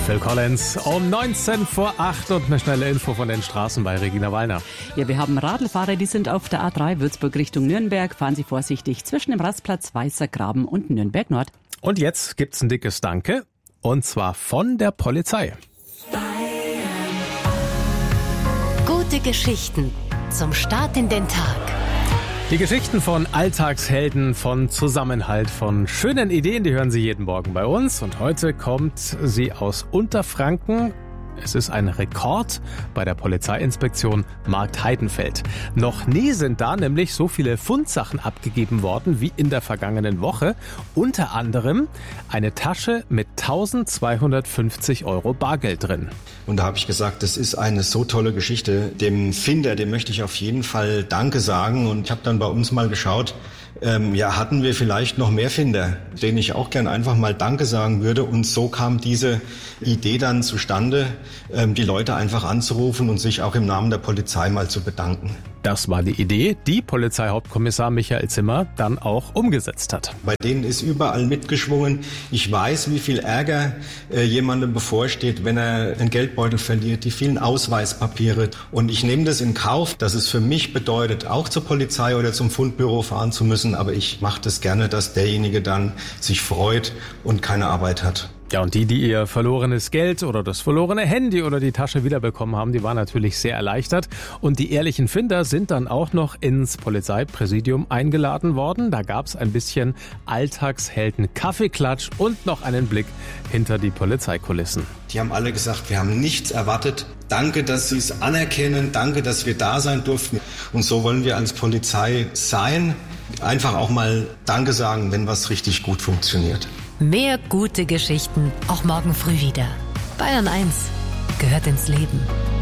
Phil Collins um 19:08 und eine schnelle Info von den Straßen bei Regina Wallner. Ja, wir haben Radlfahrer, die sind auf der A3 Würzburg Richtung Nürnberg. Fahren Sie vorsichtig zwischen dem Rastplatz Weißer Graben und Nürnberg Nord. Und jetzt gibt's ein dickes Danke, und zwar von der Polizei. Gute Geschichten zum Start in den Tag. Die Geschichten von Alltagshelden, von Zusammenhalt, von schönen Ideen, die hören Sie jeden Morgen bei uns. Und heute kommt sie aus Unterfranken. Es ist ein Rekord bei der Polizeiinspektion Marktheidenfeld. Noch nie sind da nämlich so viele Fundsachen abgegeben worden wie in der vergangenen Woche. Unter anderem eine Tasche mit 1.250 € Bargeld drin. Und da habe ich gesagt, das ist eine so tolle Geschichte. Dem Finder, dem möchte ich auf jeden Fall Danke sagen. Und ich habe dann bei uns mal geschaut, hatten wir vielleicht noch mehr Finder, denen ich auch gern einfach mal Danke sagen würde. Und so kam diese Idee dann zustande, die Leute einfach anzurufen und sich auch im Namen der Polizei mal zu bedanken. Das war die Idee, die Polizeihauptkommissar Michael Zimmer dann auch umgesetzt hat. Bei denen ist überall mitgeschwungen. Ich weiß, wie viel Ärger jemandem bevorsteht, wenn er einen Geldbeutel verliert, die vielen Ausweispapiere. Und ich nehme das in Kauf, dass es für mich bedeutet, auch zur Polizei oder zum Fundbüro fahren zu müssen. Aber ich mache das gerne, dass derjenige dann sich freut und keine Arbeit hat. Ja, und die ihr verlorenes Geld oder das verlorene Handy oder die Tasche wiederbekommen haben, die waren natürlich sehr erleichtert. Und die ehrlichen Finder sind dann auch noch ins Polizeipräsidium eingeladen worden. Da gab's ein bisschen Alltagshelden-Kaffeeklatsch und noch einen Blick hinter die Polizeikulissen. Die haben alle gesagt, wir haben nichts erwartet. Danke, dass Sie es anerkennen. Danke, dass wir da sein durften. Und so wollen wir als Polizei sein. Einfach auch mal Danke sagen, wenn was richtig gut funktioniert. Mehr gute Geschichten auch morgen früh wieder. Bayern 1 gehört ins Leben.